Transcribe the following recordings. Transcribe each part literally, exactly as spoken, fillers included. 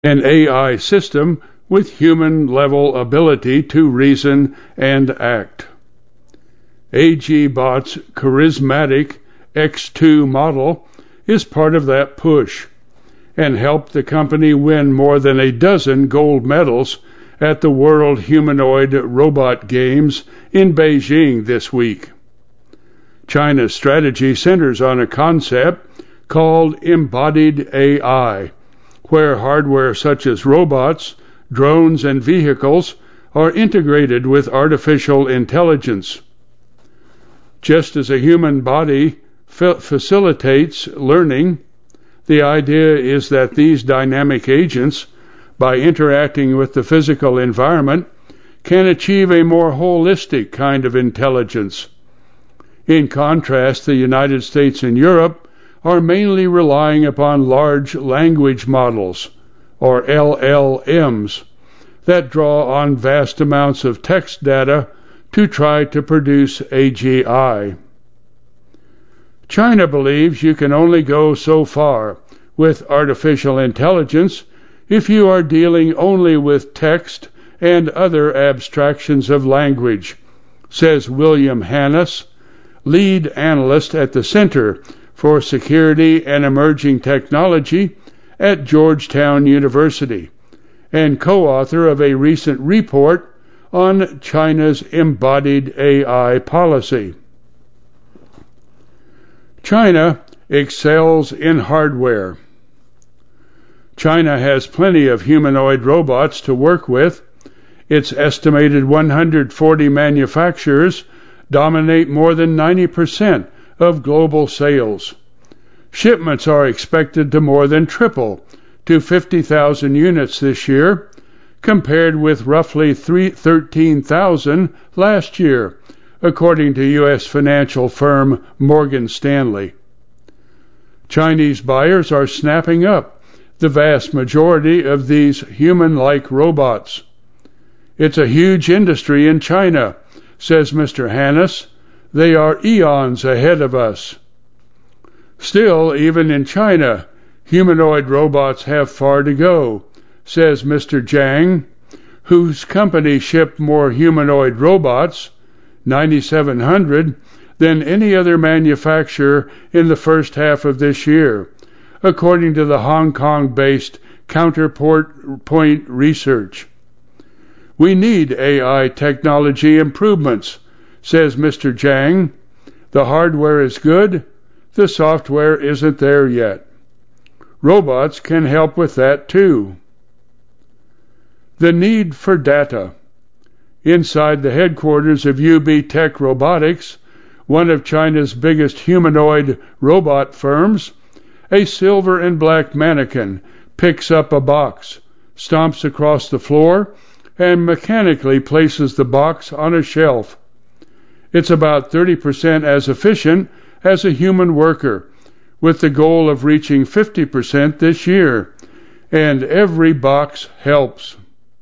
an A I system with human-level ability to reason and act. AGBot's charismatic X two model is part of that push and helped the company win more than a dozen gold medals at the World Humanoid Robot Games in Beijing this week. China's strategy centers on a concept called embodied A I, where hardware such as robots, drones, and vehicles are integrated with artificial intelligence. Just as a human body fa- facilitates learning, the idea is that these dynamic agents, by interacting with the physical environment, can achieve a more holistic kind of intelligence. In contrast, the United States and Europe are mainly relying upon large language models, or L L Ms, that draw on vast amounts of text data to try to produce A G I. China believes you can only go so far with artificial intelligence if you are dealing only with text and other abstractions of language, says William Hannes, lead analyst at the Center for Security and Emerging Technology at Georgetown University, and co-author of a recent report on China's embodied A I policy. China excels in hardware. China has plenty of humanoid robots to work with. Its estimated one hundred forty manufacturers dominate more than ninety percent of global sales. Shipments are expected to more than triple to fifty thousand units this year, compared with roughly thirteen thousand last year, according to U S financial firm Morgan Stanley. Chinese buyers are snapping up the vast majority of these human-like robots. It's a huge industry in China, says Mister Hannes. They are eons ahead of us. Still, even in China, humanoid robots have far to go, says Mister Zhang, whose company shipped more humanoid robots, ninety-seven hundred, than any other manufacturer in the first half of this year, according to the Hong Kong-based Counterpoint Research. We need A I technology improvements, says Mister Zhang. The hardware is good, the software isn't there yet. Robots can help with that too. The need for data. Inside the headquarters of U B Tech Robotics, one of China's biggest humanoid robot firms, a silver and black mannequin picks up a box, stomps across the floor, and mechanically places the box on a shelf. It's about thirty percent as efficient as a human worker, with the goal of reaching fifty percent this year, and every box helps.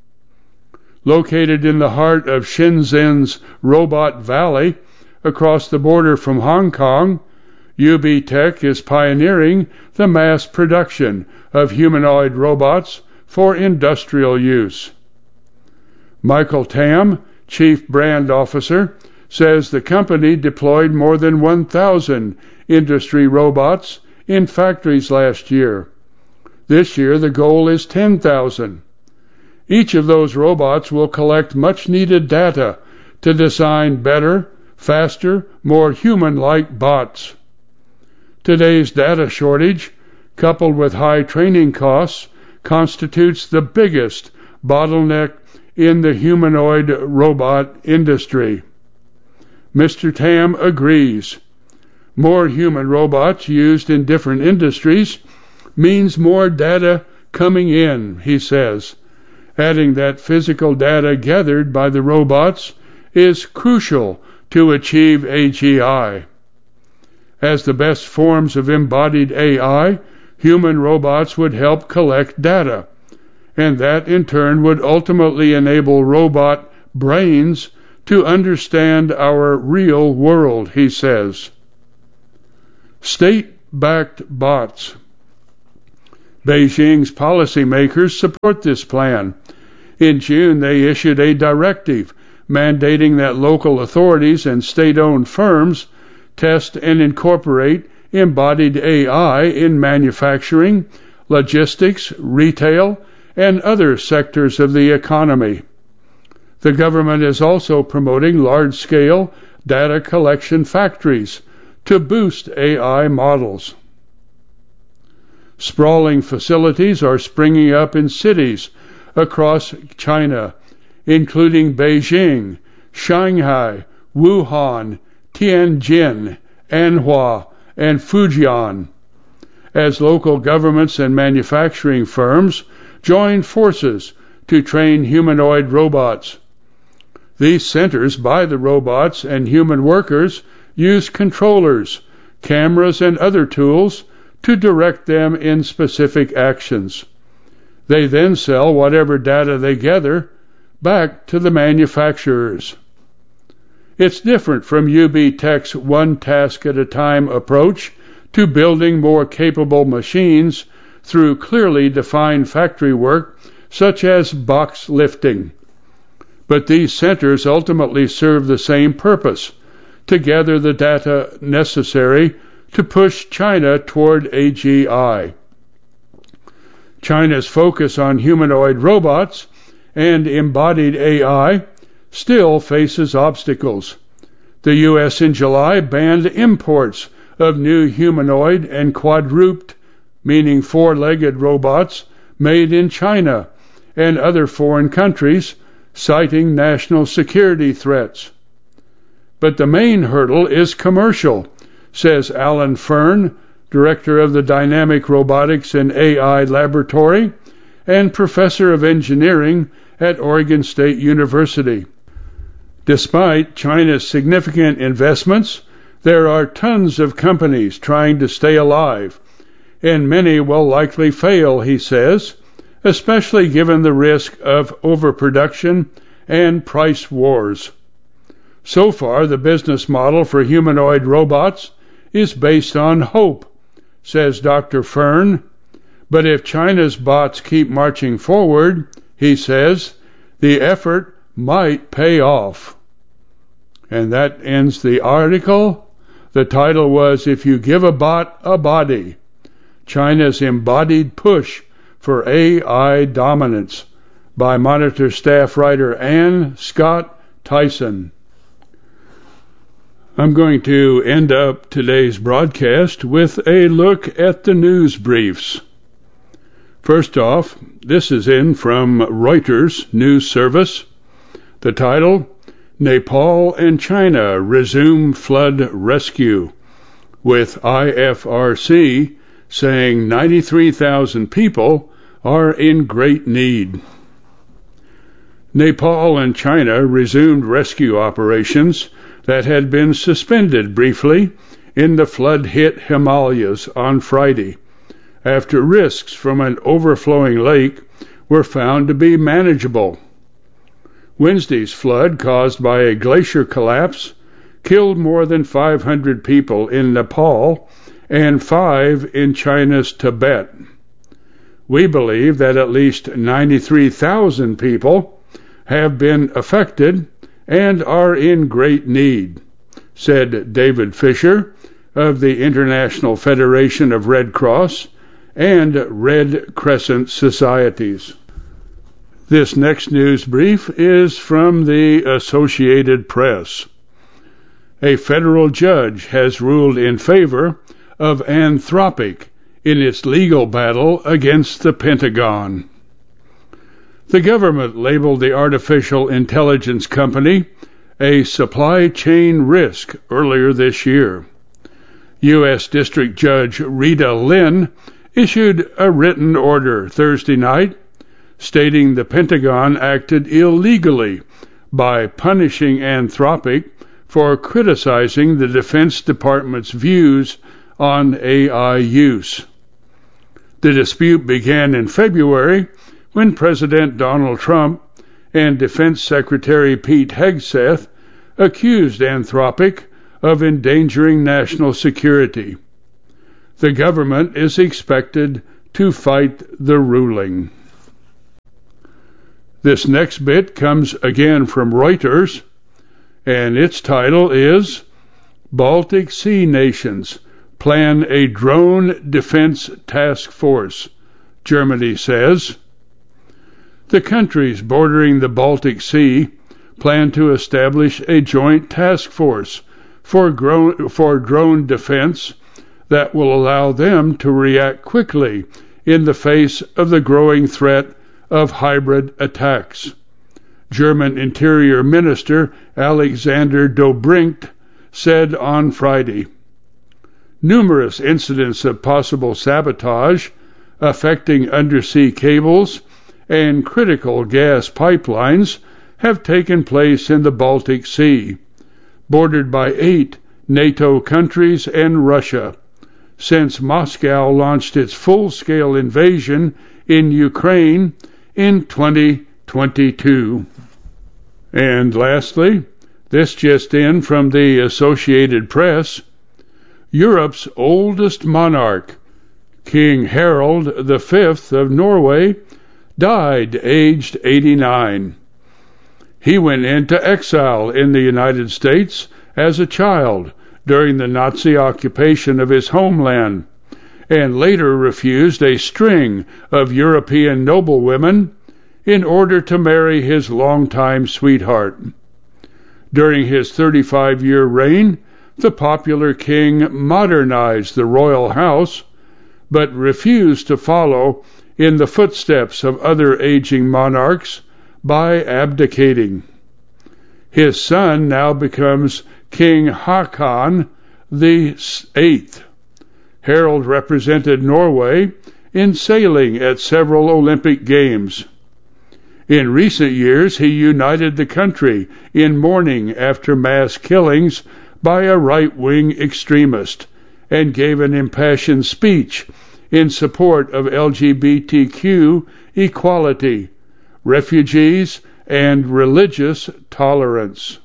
Located in the heart of Shenzhen's Robot Valley, across the border from Hong Kong, U B Tech is pioneering the mass production of humanoid robots for industrial use. Michael Tam, Chief Brand Officer, says the company deployed more than one thousand industry robots in factories last year. This year the goal is ten thousand. Each of those robots will collect much-needed data to design better, faster, more human-like bots. Today's data shortage, coupled with high training costs, constitutes the biggest bottleneck in the humanoid robot industry. Mister Tam agrees. More human robots used in different industries means more data coming in, he says, adding that physical data gathered by the robots is crucial to achieve A G I. As the best forms of embodied A I, human robots would help collect data, and that in turn would ultimately enable robot brains to understand our real world, he says. State-backed bots. Beijing's policymakers support this plan. In June, they issued a directive mandating that local authorities and state-owned firms test and incorporate embodied A I in manufacturing, logistics, retail, and other sectors of the economy. The government is also promoting large-scale data collection factories to boost A I models. Sprawling facilities are springing up in cities across China, including Beijing, Shanghai, Wuhan, Tianjin, Anhua, and Fujian, as local governments and manufacturing firms join forces to train humanoid robots. These centers buy the robots, and human workers use controllers, cameras, and other tools to direct them in specific actions. They then sell whatever data they gather back to the manufacturers. It's different from U B Tech's one task at a time approach to building more capable machines through clearly defined factory work such as box lifting. But these centers ultimately serve the same purpose, to gather the data necessary to push China toward A G I. China's focus on humanoid robots and embodied A I still faces obstacles. The U S in July banned imports of new humanoid and quadruped, meaning four-legged robots, made in China and other foreign countries, citing national security threats. But the main hurdle is commercial, says Alan Fern, director of the Dynamic Robotics and A I Laboratory and professor of engineering at Oregon State University. Despite China's significant investments, there are tons of companies trying to stay alive, and many will likely fail, he says, especially given the risk of overproduction and price wars. So far, the business model for humanoid robots is based on hope, says Doctor Fern. But if China's bots keep marching forward, he says, the effort might pay off. And that ends the article. The title was, If You Give a Bot a Body, China's Embodied Push for A I Dominance, by Monitor staff writer Ann Scott Tyson. I'm going to end up today's broadcast with a look at the news briefs. First off, this is in from Reuters News Service. The title, Nepal and China Resume Flood Rescue, with I F R C saying ninety-three thousand people are in great need. Nepal and China resumed rescue operations that had been suspended briefly in the flood-hit Himalayas on Friday, after risks from an overflowing lake were found to be manageable. Wednesday's flood, caused by a glacier collapse, killed more than five hundred people in Nepal and five in China's Tibet. We believe that at least ninety-three thousand people have been affected and are in great need, said David Fisher of the International Federation of Red Cross and Red Crescent Societies. This next news brief is from the Associated Press. A federal judge has ruled in favor of Anthropic in its legal battle against the Pentagon. The government labeled the artificial intelligence company a supply chain risk earlier this year. U S District Judge Rita Lynn issued a written order Thursday night stating the Pentagon acted illegally by punishing Anthropic for criticizing the Defense Department's views on A I use. The dispute began in February when President Donald Trump and Defense Secretary Pete Hegseth accused Anthropic of endangering national security. The government is expected to fight the ruling. This next bit comes again from Reuters, and its title is Baltic Sea Nations Plan a Drone Defense Task Force, Germany says. The countries bordering the Baltic Sea plan to establish a joint task force for, gro- for drone defense that will allow them to react quickly in the face of the growing threat of hybrid attacks. German Interior Minister Alexander Dobrindt said on Friday. Numerous incidents of possible sabotage affecting undersea cables and critical gas pipelines have taken place in the Baltic Sea, bordered by eight NATO countries and Russia, since Moscow launched its full-scale invasion in Ukraine in twenty twenty-two. And lastly, this just in from the Associated Press, Europe's oldest monarch, King Harald the Fifth of Norway, died aged eighty-nine. He went into exile in the United States as a child during the Nazi occupation of his homeland, and later refused a string of European noblewomen in order to marry his longtime sweetheart. During his thirty-five-year reign, the popular king modernized the royal house, but refused to follow in the footsteps of other aging monarchs by abdicating. His son now becomes King Haakon the Eighth. Harald represented Norway in sailing at several Olympic Games. In recent years, he united the country in mourning after mass killings by a right-wing extremist and gave an impassioned speech in support of L G B T Q equality, refugees, and religious tolerance.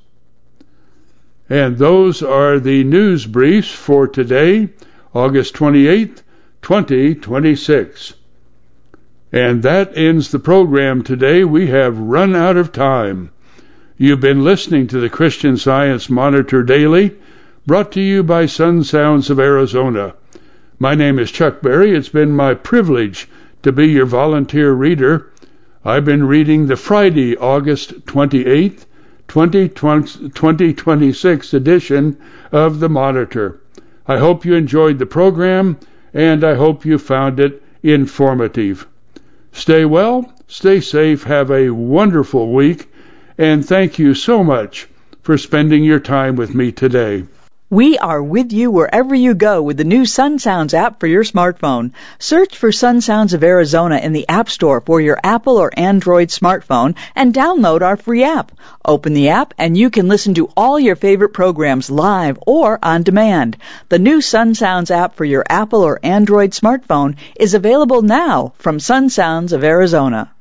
And those are the news briefs for today, August twenty-eighth, twenty twenty-six. And that ends the program today. We have run out of time. You've been listening to the Christian Science Monitor Daily, brought to you by Sun Sounds of Arizona. My name is Chuck Berry. It's been my privilege to be your volunteer reader. I've been reading the Friday, August twenty-eighth, twenty twenty-six edition of the Monitor. I hope you enjoyed the program, and I hope you found it informative. Stay well, stay safe, have a wonderful week, and thank you so much for spending your time with me today. We are with you wherever you go with the new Sun Sounds app for your smartphone. Search for Sun Sounds of Arizona in the App Store for your Apple or Android smartphone and download our free app. Open the app and you can listen to all your favorite programs live or on demand. The new Sun Sounds app for your Apple or Android smartphone is available now from Sun Sounds of Arizona.